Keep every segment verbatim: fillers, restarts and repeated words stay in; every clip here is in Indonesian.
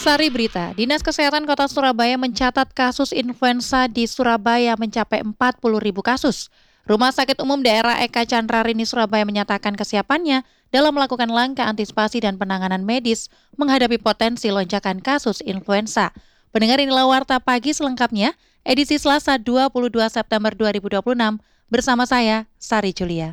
Sari berita, Dinas Kesehatan Kota Surabaya mencatat kasus influenza di Surabaya mencapai empat puluh ribu kasus. Rumah Sakit Umum Daerah Eka Candrarini Surabaya menyatakan kesiapannya dalam melakukan langkah antisipasi dan penanganan medis menghadapi potensi lonjakan kasus influenza. Pendengar, inilah Warta Pagi selengkapnya, edisi Selasa dua puluh dua September dua ribu dua puluh enam, bersama saya, Sari Julia.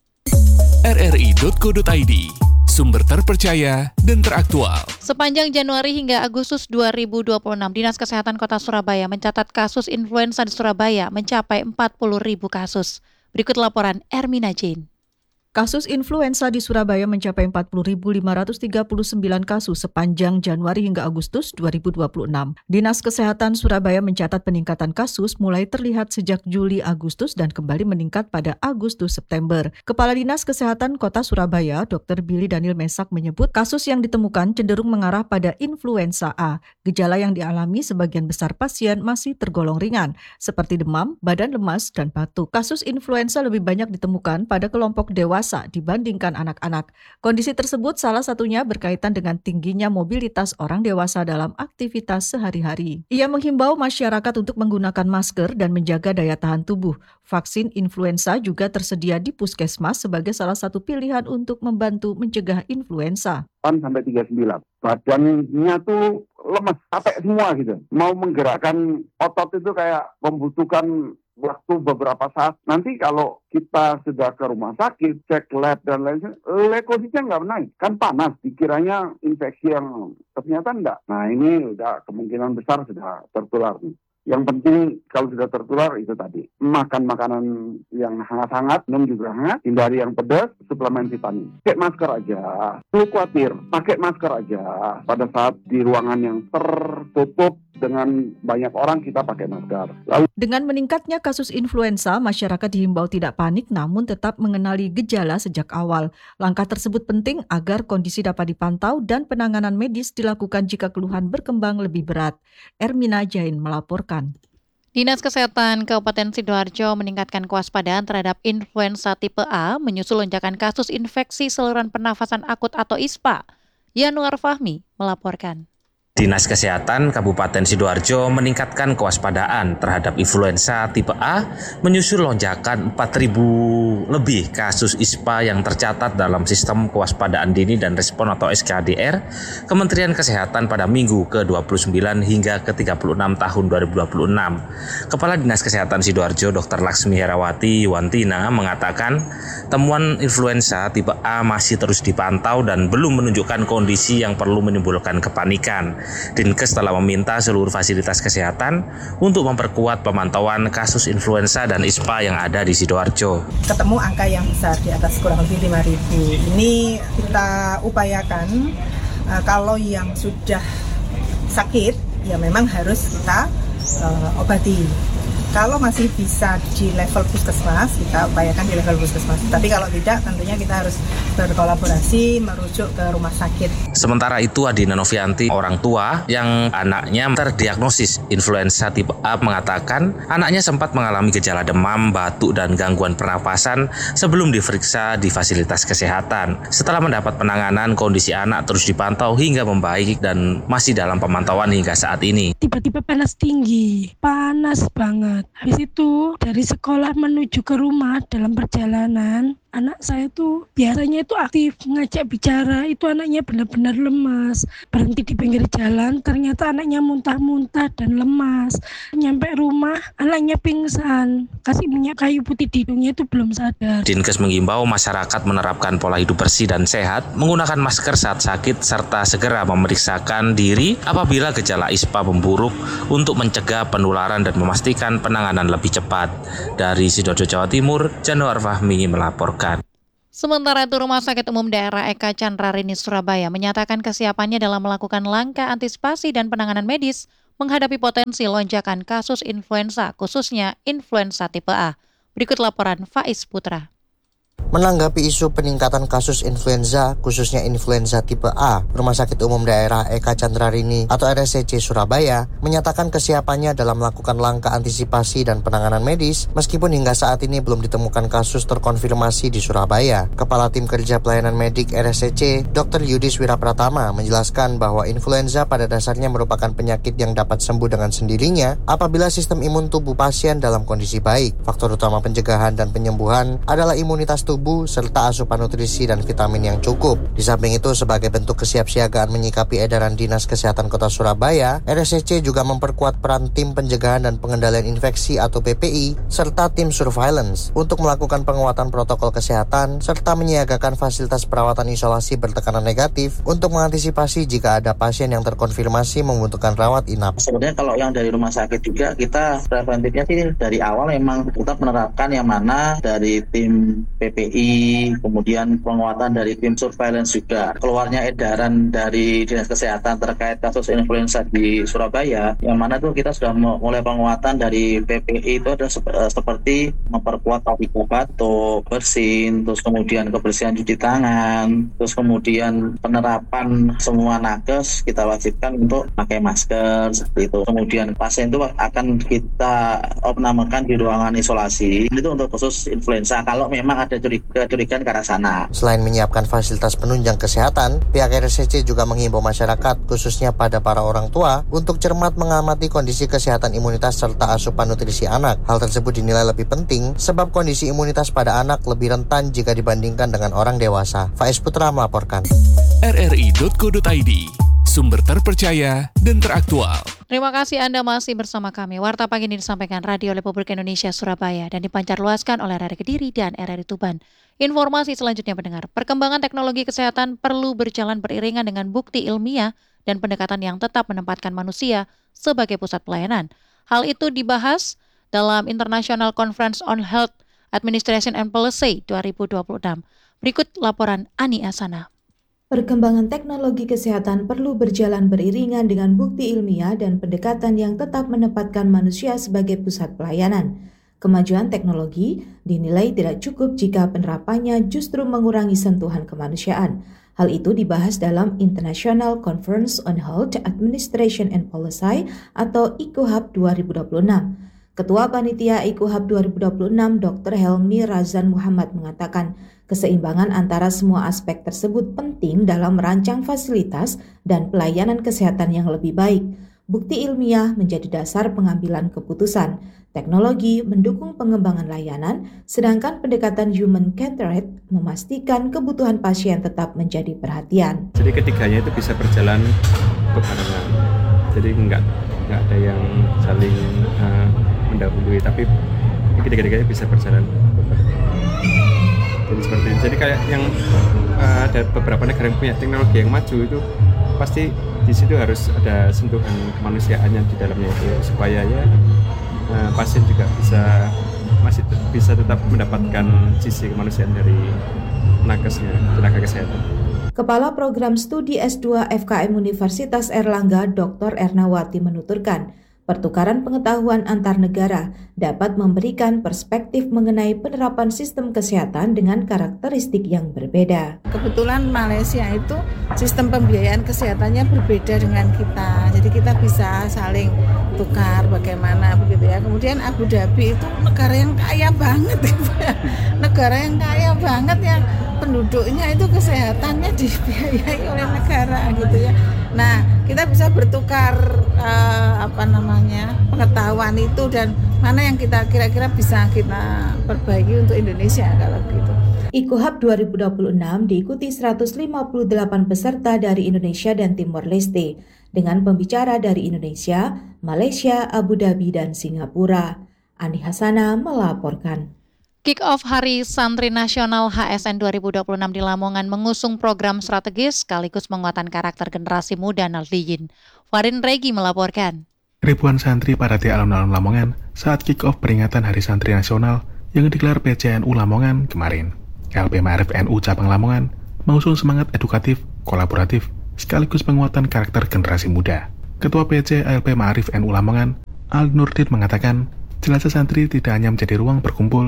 R R I titik co titik I D, sumber terpercaya dan teraktual. Sepanjang Januari hingga Agustus dua ribu dua puluh enam, Dinas Kesehatan Kota Surabaya mencatat kasus influenza di Surabaya mencapai empat puluh ribu kasus. Berikut laporan Ermina Jane. Kasus influenza di Surabaya mencapai empat puluh ribu lima ratus tiga puluh sembilan kasus sepanjang Januari hingga Agustus dua ribu dua puluh enam. Dinas Kesehatan Surabaya mencatat peningkatan kasus mulai terlihat sejak Juli Agustus dan kembali meningkat pada Agustus September. Kepala Dinas Kesehatan Kota Surabaya, Dokter Billy Daniel Mesak menyebut kasus yang ditemukan cenderung mengarah pada influenza A. Gejala yang dialami sebagian besar pasien masih tergolong ringan, seperti demam, badan lemas, dan batuk. Kasus influenza lebih banyak ditemukan pada kelompok dewasa dibandingkan anak-anak. Kondisi tersebut salah satunya berkaitan dengan tingginya mobilitas orang dewasa dalam aktivitas sehari-hari. Ia menghimbau masyarakat untuk menggunakan masker dan menjaga daya tahan tubuh. Vaksin influenza juga tersedia di puskesmas sebagai salah satu pilihan untuk membantu mencegah influenza. Sampai tiga puluh sembilan. Badannya tuh lemes, capek semua gitu. Mau menggerakkan otot itu kayak membutuhkan waktu beberapa saat. Nanti kalau kita sudah ke rumah sakit, cek lab dan lain sebagainya, leukositnya nggak naik. Kan panas, dikiranya infeksi yang ternyata enggak. Nah ini udah kemungkinan besar sudah tertular nih. Yang penting kalau sudah tertular itu tadi, makan makanan yang hangat-hangat, minum juga hangat, hindari yang pedas, suplemen vitamin. Pakai masker aja, perlu khawatir, pakai masker aja. Pada saat di ruangan yang tertutup dengan banyak orang kita pakai masker. Lalu dengan meningkatnya kasus influenza, masyarakat dihimbau tidak panik namun tetap mengenali gejala sejak awal. Langkah tersebut penting agar kondisi dapat dipantau dan penanganan medis dilakukan jika keluhan berkembang lebih berat. Ermina Jain melaporkan. Dinas Kesehatan Kabupaten Sidoarjo meningkatkan kewaspadaan terhadap influenza tipe A menyusul lonjakan kasus infeksi saluran pernafasan akut atau I S P A. Yanuar Fahmi melaporkan. Dinas Kesehatan Kabupaten Sidoarjo meningkatkan kewaspadaan terhadap influenza tipe A menyusul lonjakan empat ribu lebih kasus I S P A yang tercatat dalam Sistem Kewaspadaan Dini dan Respon atau S K D R Kementerian Kesehatan pada Minggu ke dua puluh sembilan hingga ke tiga puluh enam tahun dua ribu dua puluh enam. Kepala Dinas Kesehatan Sidoarjo Dokter Laksmi Herawati Yuwantina mengatakan temuan influenza tipe A masih terus dipantau dan belum menunjukkan kondisi yang perlu menimbulkan kepanikan. Dinkes telah meminta seluruh fasilitas kesehatan untuk memperkuat pemantauan kasus influenza dan I S P A yang ada di Sidoarjo. Ketemu angka yang besar di atas kurang lebih lima ribu. Ini kita upayakan uh, kalau yang sudah sakit ya memang harus kita uh, obati. Kalau masih bisa di level puskesmas, kita upayakan di level puskesmas. Tapi kalau tidak, tentunya kita harus berkolaborasi, merujuk ke rumah sakit. Sementara itu, Adina Novianti, orang tua yang anaknya terdiagnosis influenza tipe A, mengatakan anaknya sempat mengalami gejala demam, batuk, dan gangguan pernapasan sebelum diperiksa di fasilitas kesehatan. Setelah mendapat penanganan, kondisi anak terus dipantau hingga membaik dan masih dalam pemantauan hingga saat ini. Tiba-tiba panas tinggi, panas banget. Habis itu dari sekolah menuju ke rumah dalam perjalanan, anak saya tuh biasanya itu aktif, ngajak bicara, itu anaknya benar-benar lemas. Berhenti di pinggir jalan, ternyata anaknya muntah-muntah dan lemas. Nyampe rumah, anaknya pingsan. Kasih minyak kayu putih di hidungnya itu belum sadar. Dinkes mengimbau masyarakat menerapkan pola hidup bersih dan sehat, menggunakan masker saat sakit, serta segera memeriksakan diri apabila gejala I S P A memburuk untuk mencegah penularan dan memastikan penanganan lebih cepat. Dari Sidoarjo, Jawa Timur, Januar Fahmi melaporkan. Sementara itu, Rumah Sakit Umum Daerah Eka Candrarini Surabaya menyatakan kesiapannya dalam melakukan langkah antisipasi dan penanganan medis menghadapi potensi lonjakan kasus influenza, khususnya influenza tipe A. Berikut laporan Faiz Putra. Menanggapi isu peningkatan kasus influenza, khususnya influenza tipe A, Rumah Sakit Umum Daerah Eka Candrarini atau R S C C Surabaya menyatakan kesiapannya dalam melakukan langkah antisipasi dan penanganan medis, meskipun hingga saat ini belum ditemukan kasus terkonfirmasi di Surabaya. Kepala Tim Kerja Pelayanan Medik R S C C, Doktor Yudis Wirapratama, menjelaskan bahwa influenza pada dasarnya merupakan penyakit yang dapat sembuh dengan sendirinya apabila sistem imun tubuh pasien dalam kondisi baik. Faktor utama pencegahan dan penyembuhan adalah imunitas tubuh serta asupan nutrisi dan vitamin yang cukup. Di samping itu, sebagai bentuk kesiapsiagaan menyikapi edaran Dinas Kesehatan Kota Surabaya, R S C C juga memperkuat peran Tim Pencegahan dan Pengendalian Infeksi atau P P I serta Tim Surveillance untuk melakukan penguatan protokol kesehatan serta menyiagakan fasilitas perawatan isolasi bertekanan negatif untuk mengantisipasi jika ada pasien yang terkonfirmasi membutuhkan rawat inap. Sebenarnya kalau yang dari rumah sakit juga kita preventifnya sih dari awal memang tetap menerapkan yang mana dari tim P P I, kemudian penguatan dari tim surveillance juga. Keluarnya edaran dari Dinas Kesehatan terkait kasus influenza di Surabaya, yang mana tuh kita sudah mulai penguatan dari P P I itu ada seperti memperkuat aplikasi batuk, bersin, terus kemudian kebersihan cuci tangan, terus kemudian penerapan semua nakes kita wajibkan untuk pakai masker seperti itu. Kemudian pasien itu akan kita opnamakan di ruangan isolasi. Itu untuk khusus influenza kalau memang ada kecurigaan ke arah sana. Selain menyiapkan fasilitas penunjang kesehatan, pihak R S C C juga menghimbau masyarakat, khususnya pada para orang tua, untuk cermat mengamati kondisi kesehatan imunitas serta asupan nutrisi anak. Hal tersebut dinilai lebih penting sebab kondisi imunitas pada anak lebih rentan jika dibandingkan dengan orang dewasa. Faiz Putra melaporkan. R R I dot co dot I D, sumber terpercaya dan teraktual. Terima kasih Anda masih bersama kami. Warta Pagi ini disampaikan Radio Republik Indonesia Surabaya dan dipancarluaskan oleh R R I Kediri dan R R I Tuban. Informasi selanjutnya pendengar, perkembangan teknologi kesehatan perlu berjalan beriringan dengan bukti ilmiah dan pendekatan yang tetap menempatkan manusia sebagai pusat pelayanan. Hal itu dibahas dalam International Conference on Health Administration and Policy dua ribu dua puluh enam. Berikut laporan Ani Asana. Perkembangan teknologi kesehatan perlu berjalan beriringan dengan bukti ilmiah dan pendekatan yang tetap menempatkan manusia sebagai pusat pelayanan. Kemajuan teknologi dinilai tidak cukup jika penerapannya justru mengurangi sentuhan kemanusiaan. Hal itu dibahas dalam International Conference on Health Administration and Policy atau I C O H A P dua ribu dua puluh enam. Ketua Panitia I C O H A P dua ribu dua puluh enam, Doktor Helmi Razan Muhammad mengatakan, keseimbangan antara semua aspek tersebut penting dalam merancang fasilitas dan pelayanan kesehatan yang lebih baik. Bukti ilmiah menjadi dasar pengambilan keputusan. Teknologi mendukung pengembangan layanan, sedangkan pendekatan human-centered memastikan kebutuhan pasien tetap menjadi perhatian. Jadi ketiganya itu bisa berjalan berbarengan. Jadi enggak enggak ada yang saling uh, mendahului, tapi ketiga-tiganya bisa berjalan berbarengan. Jadi seperti itu. Jadi kayak yang uh, ada beberapa negara yang punya teknologi yang maju itu pasti di situ harus ada sentuhan kemanusiaan yang di dalamnya itu supaya ya uh, pasien juga bisa masih te- bisa tetap mendapatkan sisi kemanusiaan dari nakesnya, tenaga kesehatan. Kepala Program Studi S dua F K M Universitas Erlangga, Doktor Ernawati menuturkan, pertukaran pengetahuan antar negara dapat memberikan perspektif mengenai penerapan sistem kesehatan dengan karakteristik yang berbeda. Kebetulan Malaysia itu sistem pembiayaan kesehatannya berbeda dengan kita, jadi kita bisa saling tukar bagaimana begitu ya. Kemudian Abu Dhabi itu negara yang kaya banget, negara yang kaya banget yang penduduknya itu kesehatannya dibiayai oleh negara gitu ya. Nah, kita bisa bertukar uh, apa namanya pengetahuan itu dan mana yang kita kira-kira bisa kita perbaiki untuk Indonesia kalau gitu. I C O H A P dua ribu dua puluh enam diikuti seratus lima puluh delapan peserta dari Indonesia dan Timor Leste dengan pembicara dari Indonesia, Malaysia, Abu Dhabi, dan Singapura. Andi Hasana melaporkan. Kick-off Hari Santri Nasional H S N dua ribu dua puluh enam di Lamongan mengusung program strategis sekaligus penguatan karakter generasi muda Nahliyin. Farin Regi melaporkan. Ribuan santri pada di alun-alun Lamongan saat kick-off peringatan Hari Santri Nasional yang digelar P C N U Lamongan kemarin. L P Ma'arif N U Cabang Lamongan mengusung semangat edukatif, kolaboratif, sekaligus penguatan karakter generasi muda. Ketua P C L P Ma'arif N U Lamongan, Al Nurdin mengatakan, jelajah santri tidak hanya menjadi ruang berkumpul,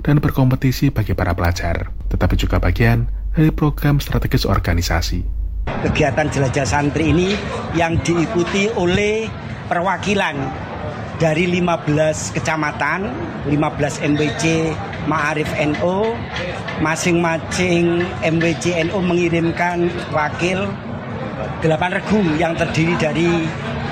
dan berkompetisi bagi para pelajar, tetapi juga bagian dari program strategis organisasi. Kegiatan jelajah santri ini yang diikuti oleh perwakilan dari lima belas kecamatan, lima belas M W C Ma'arif N U, masing-masing M W C N U mengirimkan wakil delapan regu yang terdiri dari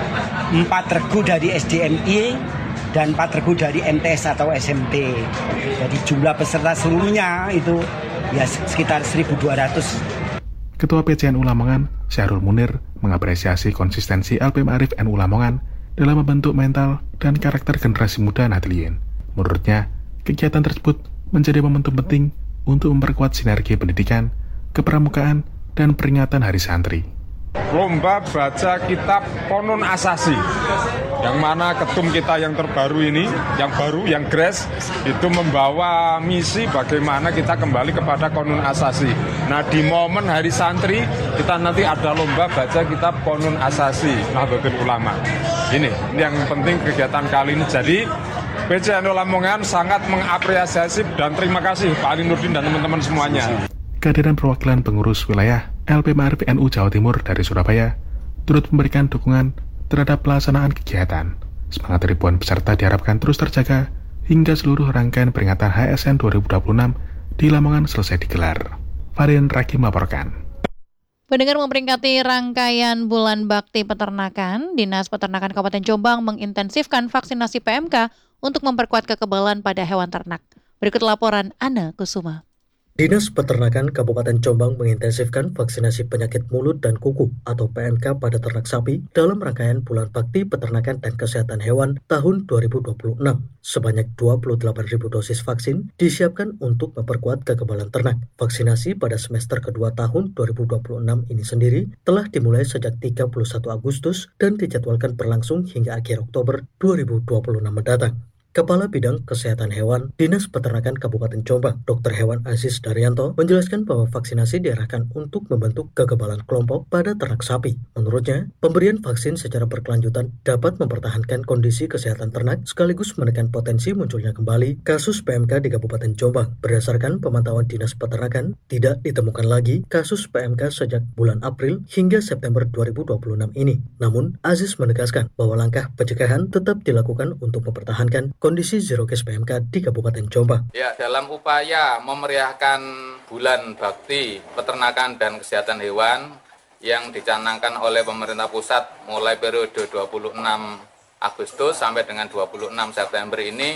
empat regu dari S D M I dan empat regu dari M T S atau S M P. Jadi jumlah peserta seluruhnya itu ya sekitar seribu dua ratus. Ketua P C N U Lamongan, Syahrul Munir, mengapresiasi konsistensi L P M Arif N U Lamongan dalam membentuk mental dan karakter generasi muda Nahdliyin. Menurutnya, kegiatan tersebut menjadi momentum penting untuk memperkuat sinergi pendidikan, kepramukaan, dan peringatan Hari Santri. Lomba baca kitab Qonun Asasi, yang mana ketum kita yang terbaru ini, yang baru, yang Gres, itu membawa misi bagaimana kita kembali kepada Qonun Asasi. Nah, di momen Hari Santri, kita nanti ada lomba baca kitab Qonun Asasi Nahdlatul Ulama. Ini, ini yang penting kegiatan kali ini. Jadi, P C N U Lamongan sangat mengapresiasi dan terima kasih Pak Ali Nurdin dan teman-teman semuanya. Kehadiran perwakilan pengurus wilayah L P M Arif N U Jawa Timur dari Surabaya turut memberikan dukungan terhadap pelaksanaan kegiatan. Semangat ribuan peserta diharapkan terus terjaga hingga seluruh rangkaian peringatan H S N dua ribu dua puluh enam di Lamongan selesai digelar. Varian Raki melaporkan. Pendengar, memperingati rangkaian Bulan Bakti Peternakan, Dinas Peternakan Kabupaten Jombang mengintensifkan vaksinasi P M K untuk memperkuat kekebalan pada hewan ternak. Berikut laporan Ana Kusuma. Dinas Peternakan Kabupaten Jombang mengintensifkan vaksinasi penyakit mulut dan kuku atau P M K pada ternak sapi dalam rangkaian Bulan Bakti Peternakan dan Kesehatan Hewan tahun dua ribu dua puluh enam. Sebanyak dua puluh delapan ribu dosis vaksin disiapkan untuk memperkuat kekebalan ternak. Vaksinasi pada semester kedua tahun dua ribu dua puluh enam ini sendiri telah dimulai sejak tiga puluh satu Agustus dan dijadwalkan berlangsung hingga akhir Oktober dua ribu dua puluh enam mendatang. Kepala Bidang Kesehatan Hewan Dinas Peternakan Kabupaten Jombang, Dokter Hewan Aziz Daryanto, menjelaskan bahwa vaksinasi diarahkan untuk membentuk kekebalan kelompok pada ternak sapi. Menurutnya, pemberian vaksin secara berkelanjutan dapat mempertahankan kondisi kesehatan ternak sekaligus menekan potensi munculnya kembali kasus P M K di Kabupaten Jombang. Berdasarkan pemantauan Dinas Peternakan, tidak ditemukan lagi kasus P M K sejak bulan April hingga September dua ribu dua puluh enam ini. Namun, Aziz menegaskan bahwa langkah pencegahan tetap dilakukan untuk mempertahankan kondisi zero case P M K di Kabupaten Jombang. Ya, dalam upaya memeriahkan Bulan Bakti Peternakan dan Kesehatan Hewan yang dicanangkan oleh pemerintah pusat mulai periode dua puluh enam Agustus sampai dengan dua puluh enam September ini,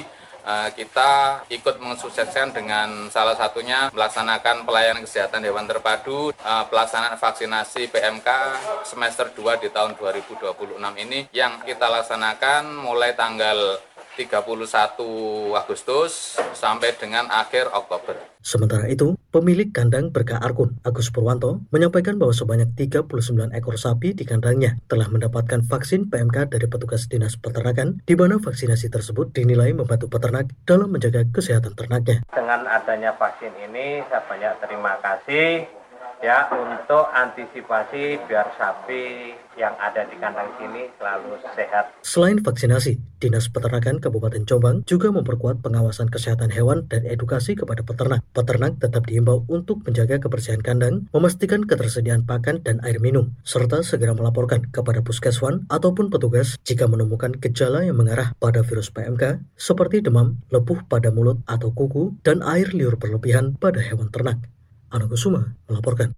kita ikut mensukseskan dengan salah satunya melaksanakan pelayanan kesehatan hewan terpadu, pelaksanaan vaksinasi P M K semester dua di tahun dua ribu dua puluh enam ini yang kita laksanakan mulai tanggal tiga puluh satu Agustus sampai dengan akhir Oktober. Sementara itu, pemilik kandang Berkah Arkun, Agus Purwanto, menyampaikan bahwa sebanyak tiga puluh sembilan ekor sapi di kandangnya telah mendapatkan vaksin P M K dari petugas Dinas Peternakan, di mana vaksinasi tersebut dinilai membantu peternak dalam menjaga kesehatan ternaknya. Dengan adanya vaksin ini, saya banyak terima kasih ya untuk antisipasi biar sapi yang ada di kandang sini selalu sehat. Selain vaksinasi, Dinas Peternakan Kabupaten Jombang juga memperkuat pengawasan kesehatan hewan dan edukasi kepada peternak. Peternak tetap diimbau untuk menjaga kebersihan kandang, memastikan ketersediaan pakan dan air minum, serta segera melaporkan kepada puskeswan ataupun petugas jika menemukan gejala yang mengarah pada virus P M K seperti demam, lepuh pada mulut atau kuku, dan air liur berlebihan pada hewan ternak. Ana Kusuma melaporkan.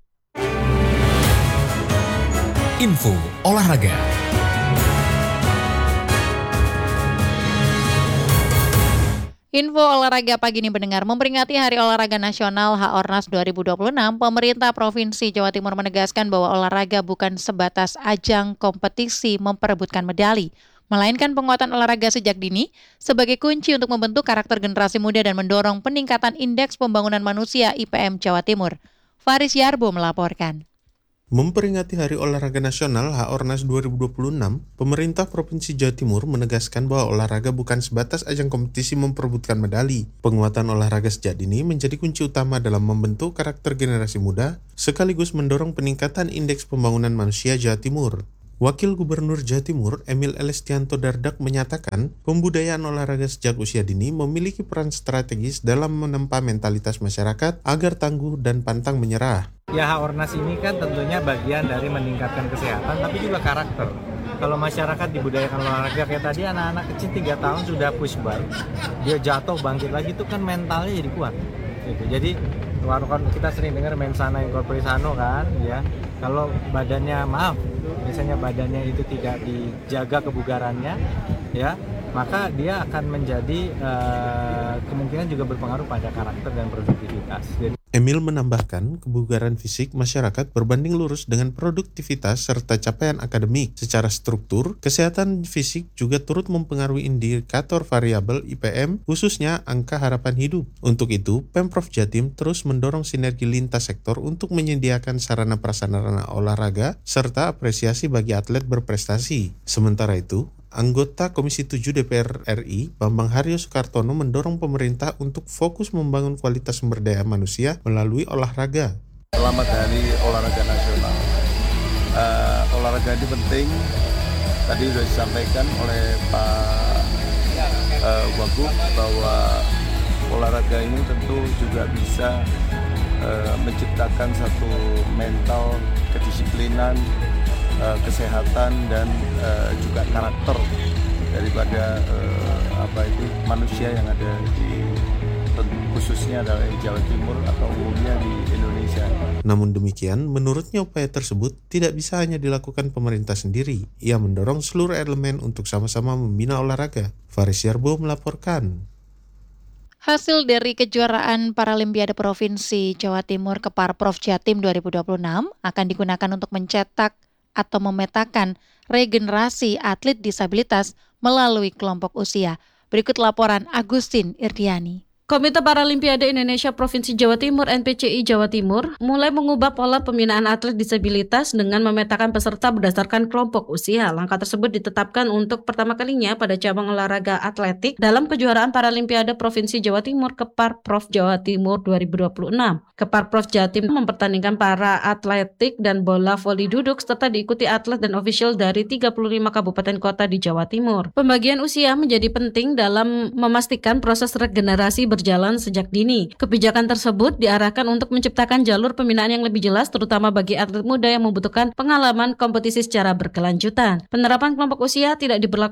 Info olahraga. Info olahraga pagi ini pendengar, memperingati Hari Olahraga Nasional H-Ornas dua ribu dua puluh enam, pemerintah Provinsi Jawa Timur menegaskan bahwa olahraga bukan sebatas ajang kompetisi memperebutkan medali, melainkan penguatan olahraga sejak dini sebagai kunci untuk membentuk karakter generasi muda dan mendorong peningkatan Indeks Pembangunan Manusia I P M Jawa Timur. Faris Yarbo melaporkan. Memperingati Hari Olahraga Nasional H-Ornas dua ribu dua puluh enam, pemerintah Provinsi Jawa Timur menegaskan bahwa olahraga bukan sebatas ajang kompetisi memperebutkan medali. Penguatan olahraga sejak dini menjadi kunci utama dalam membentuk karakter generasi muda, sekaligus mendorong peningkatan Indeks Pembangunan Manusia Jawa Timur. Wakil Gubernur Jawa Timur Emil Elestianto Dardak menyatakan pembudayaan olahraga sejak usia dini memiliki peran strategis dalam menempa mentalitas masyarakat agar tangguh dan pantang menyerah. Ya, Haornas ini kan tentunya bagian dari meningkatkan kesehatan tapi juga karakter. Kalau masyarakat dibudayakan olahraga kayak tadi anak-anak kecil tiga tahun sudah push bar, dia jatuh bangkit lagi itu kan mentalnya jadi kuat. Gitu. Jadi kan kita sering dengar mensana in corpore sano kan, ya. Kalau badannya maaf, misalnya badannya itu tidak dijaga kebugarannya, ya, maka dia akan menjadi uh, kemungkinan juga berpengaruh pada karakter dan produktivitas. Jadi, Emil menambahkan, kebugaran fisik masyarakat berbanding lurus dengan produktivitas serta capaian akademik. Secara struktur, kesehatan fisik juga turut mempengaruhi indikator variabel I P M, khususnya angka harapan hidup. Untuk itu, Pemprov Jatim terus mendorong sinergi lintas sektor untuk menyediakan sarana prasarana olahraga serta apresiasi bagi atlet berprestasi. Sementara itu, anggota Komisi tujuh D P R R I, Bambang Haryo Soekartono mendorong pemerintah untuk fokus membangun kualitas sumber daya manusia melalui olahraga. Selamat Hari Olahraga Nasional. Uh, olahraga ini penting. Tadi sudah disampaikan oleh Pak uh, Wagub bahwa olahraga ini tentu juga bisa uh, menciptakan satu mental kedisiplinan, Uh, kesehatan dan uh, juga karakter daripada uh, apa itu manusia yang ada di khususnya adalah di Jawa Timur atau umumnya di Indonesia. Namun demikian, menurutnya upaya tersebut tidak bisa hanya dilakukan pemerintah sendiri. Ia mendorong seluruh elemen untuk sama-sama membina olahraga. Faris Yarbo melaporkan. Hasil dari kejuaraan Paralimpiade Provinsi Jawa Timur Keparprov Jatim dua ribu dua puluh enam akan digunakan untuk mencetak atau memetakan regenerasi atlet disabilitas melalui kelompok usia. Berikut laporan Agustin Irdiani. Komite Paralimpiade Indonesia Provinsi Jawa Timur N P C I Jawa Timur mulai mengubah pola pembinaan atlet disabilitas dengan memetakan peserta berdasarkan kelompok usia. Langkah tersebut ditetapkan untuk pertama kalinya pada cabang olahraga atletik dalam kejuaraan Paralimpiade Provinsi Jawa Timur Keparprov Jawa Timur dua ribu dua puluh enam. Keparprov Jatim mempertandingkan para atletik dan bola voli duduk serta diikuti atlet dan ofisial dari tiga puluh lima kabupaten kota di Jawa Timur. Pembagian usia menjadi penting dalam memastikan proses regenerasi berjalan sejak dini. Kebijakan tersebut diarahkan untuk menciptakan jalur pembinaan yang lebih jelas terutama bagi atlet muda yang membutuhkan pengalaman kompetisi secara berkelanjutan. Penerapan kelompok usia tidak diberlakukan